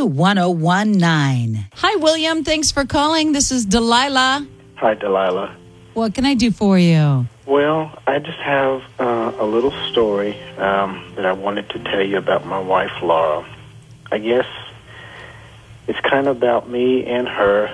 1019. Hi, William. Thanks for calling. This is Delilah. Hi, Delilah. What can I do for you? Well, I just have a little story that I wanted to tell you about my wife, Laura. I guess it's kind of about me and her.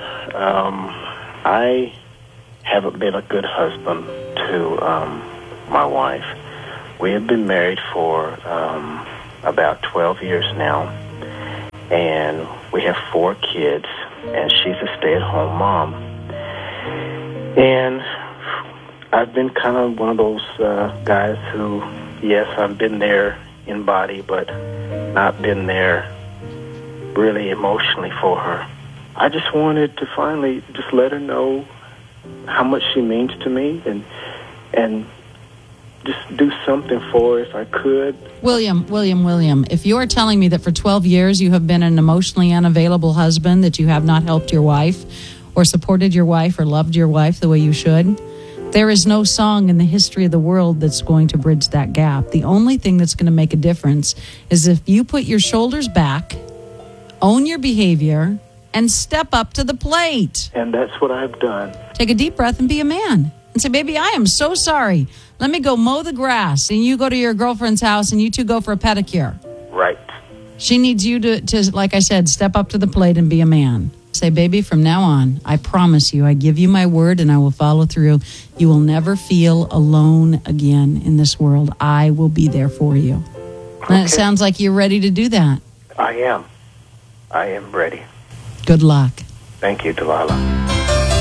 I haven't been a good husband to my wife. We have been married for about 12 years now, and we have 4 kids, and she's a stay-at-home mom. And I've been kind of one of those guys who, yes, I've been there in body, but not been there really emotionally for her. I just wanted to finally just let her know how much she means to me and just do something for her if I could. William, if you're telling me that for 12 years you have been an emotionally unavailable husband, that you have not helped your wife or supported your wife or loved your wife the way you should, there is no song in the history of the world that's going to bridge that gap. The only thing that's going to make a difference is if you put your shoulders back, own your behavior, and step up to the plate. And that's what I've done. Take a deep breath and be a man. And say, baby, I am so sorry. Let me go mow the grass. And you go to your girlfriend's house and you two go for a pedicure. Right. She needs you to, like I said, step up to the plate and be a man. Say, baby, from now on, I promise you, I give you my word and I will follow through. You will never feel alone again in this world. I will be there for you. Okay. And it sounds like you're ready to do that. I am ready. Good luck. Thank you, Delilah.